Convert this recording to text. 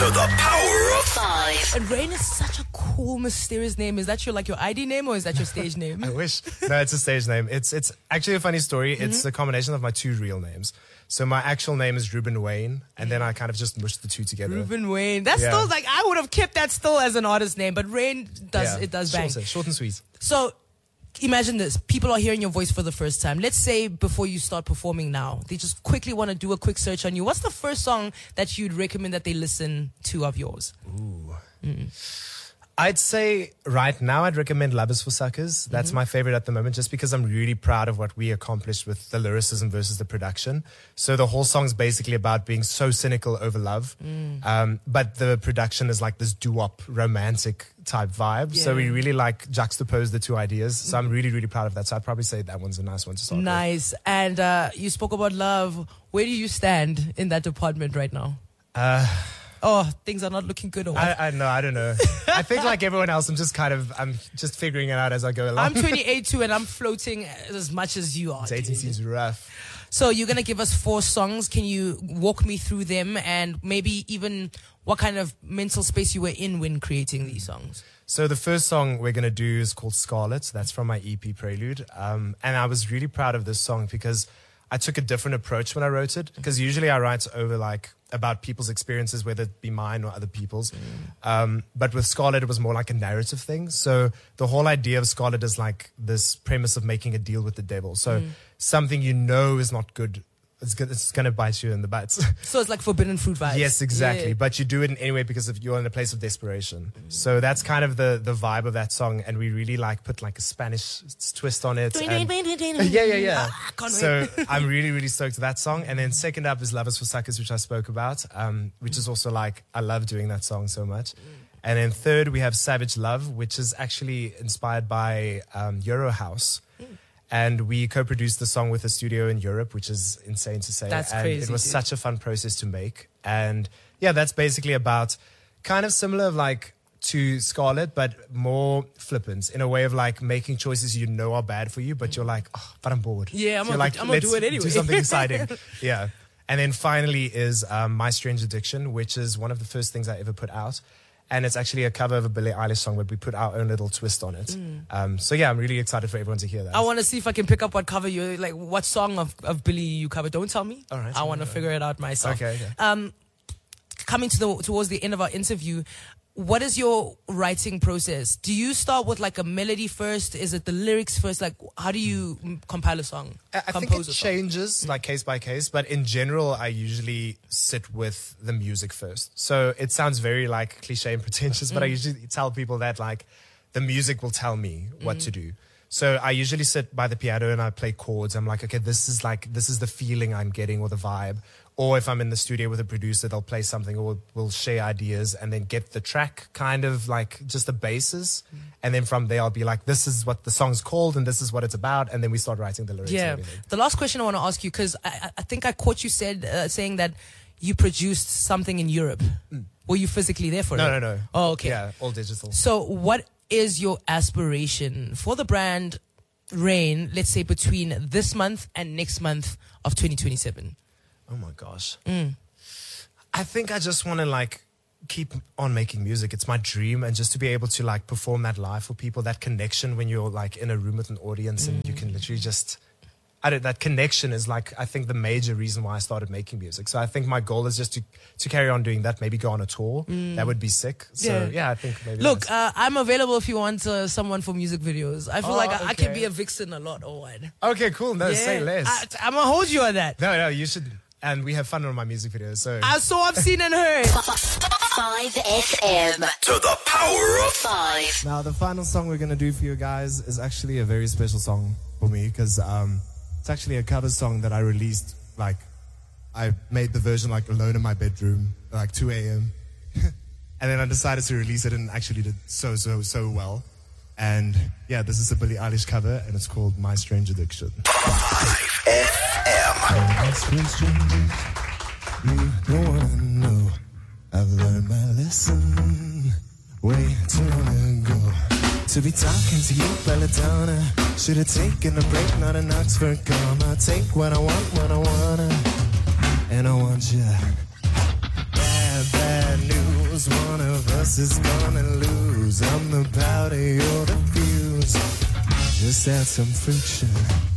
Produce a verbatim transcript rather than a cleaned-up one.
To the power of five. And Rain is such a cool, mysterious name. Is that your like your I D name or is that your stage name? I wish. No, it's a stage name. It's it's actually a funny story. Mm-hmm. It's a combination of my two real names. So my actual name is Ruben Wayne, and then I kind of just mushed the two together. Ruben Wayne. That's Yeah. still like I would have kept that still as an artist name, but Rain does Yeah. it does bang. Short, short and sweet. So imagine this. People are hearing your voice for the first time. Let's say before you start performing now, they just quickly want to do a quick search on you. What's the first song that you'd recommend that they listen to of yours? Ooh. Mm. I'd say right now I'd recommend Love is for Suckers. That's Mm-hmm. my favorite at the moment, just because I'm really proud of what we accomplished with the lyricism versus the production. So the whole song's basically about being so cynical over love. Mm. Um, but the production is like this doo-wop romantic type vibe. So Yeah. we really like juxtapose the two ideas. So I'm really, really proud of that. So I'd probably say that one's a nice one to start with. Nice. And uh, you spoke about love. Where do you stand in that department right now? Uh, Oh, things are not looking good. Or what? I, I know, I don't know. I think like everyone else, I'm just kind of, I'm just figuring it out as I go along. I'm twenty-eight too, and I'm floating as much as you are. Dating dude. seems rough. So you're going to give us four songs. Can you walk me through them and maybe even what kind of mental space you were in when creating these songs? So the first song we're going to do is called Scarlet. That's from my E P Prelude. Um, and I was really proud of this song because I took a different approach when I wrote it. Because usually I write over like about people's experiences, whether it be mine or other people's. Mm. Um, but with Scarlet, it was more like a narrative thing. So the whole idea of Scarlet is like this premise of making a deal with the devil. So mm. something you know is not good. It's, good, it's going to bite you in the butt. So it's like forbidden fruit vibes. Yes, exactly. Yeah. But you do it in any way because of, you're in a place of desperation. Mm. So that's kind of the, the vibe of that song. And we really like put like a Spanish twist on it. And, yeah, yeah, yeah. Ah, so I'm really, really stoked to that song. And then second up is Love is for Suckers, which I spoke about, um, which is also like, I love doing that song so much. Mm. And then third, we have Savage Love, which is actually inspired by um, Euro House. Mm. And we co-produced the song with a studio in Europe, which is insane to say. That's and crazy. It was dude. such a fun process to make. And yeah, that's basically about kind of similar like to Scarlet, but more flippant in a way of like making choices you know are bad for you, but you're like, oh, but I'm bored. Yeah, I'm so gonna like, I'm gonna do it anyway. Do something exciting. Yeah. And then finally is um, My Strange Addiction, which is one of the first things I ever put out. And it's actually a cover of a Billie Eilish song, but we put our own little twist on it. Mm. Um, so yeah, I'm really excited for everyone to hear that. I want to see if I can pick up what cover you like. What song of, of Billie you cover? Don't tell me. All right. I want to figure it out myself. Okay. okay. Um, coming to the towards the end of our interview, what is your writing process? Do you start with like a melody first? Is it the lyrics first? Like, how do you mm. compile a song? I, I think it changes like case by case, but in general, I usually sit with the music first. So it sounds very like cliche and pretentious, but mm. I usually tell people that like the music will tell me what mm. to do. So I usually sit by the piano and I play chords. I'm like, okay, this is like, this is the feeling I'm getting or the vibe. Or if I'm in the studio with a producer, they'll play something or we'll share ideas and then get the track kind of like just the basis. Mm. And then from there, I'll be like, this is what the song's called and this is what it's about. And then we start writing the lyrics. Yeah. And everything. The last question I want to ask you, because I, I think I caught you said uh, saying that you produced something in Europe. Mm. Were you physically there for no, it? No, no, no. Oh, okay. Yeah, all digital. So what is your aspiration for the brand Rain, let's say between this month and next month of twenty twenty-seven? Oh my gosh. Mm. I think I just want to like keep on making music. It's my dream. And just to be able to like perform that live for people, that connection when you're like in a room with an audience mm. and you can literally just, I don't, that connection is like, I think the major reason why I started making music. So I think my goal is just to, to carry on doing that, maybe go on a tour. Mm. That would be sick. So yeah, yeah I think maybe. Look, uh, I'm available if you want uh, someone for music videos. I feel oh, like I, okay. I can be a vixen a lot or what. Okay, cool. No, yeah. say less. I, I'm going to hold you on that. No, no, you should. And we have fun on my music videos. So I saw, I've seen and heard. five F M. To the power of five. Now, the final song we're going to do for you guys is actually a very special song for me because um, it's actually a cover song that I released. Like, I made the version like alone in my bedroom, like two a.m. and then I decided to release it and actually did so, so, so well. And yeah, this is a Billie Eilish cover and it's called My Strange Addiction. five F M. You don't want to know. I've learned my lesson way too long ago. To be talking to you, Belladonna. Should have taken a break, not an Oxford comma. Take what I want, when I wanna. And I want you. Bad, bad news. Cause one of us is gonna lose. I'm the powder, you're the fuse. Just add some friction.